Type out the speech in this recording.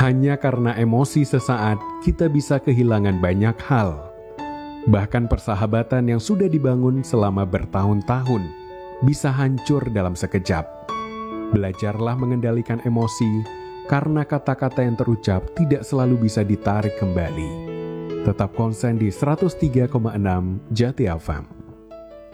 Hanya karena emosi sesaat, kita bisa kehilangan banyak hal. Bahkan persahabatan yang sudah dibangun selama bertahun-tahun bisa hancur dalam sekejap. Belajarlah mengendalikan emosi, karena kata-kata yang terucap tidak selalu bisa ditarik kembali. Tetap konsen di 103,6 Jati FM.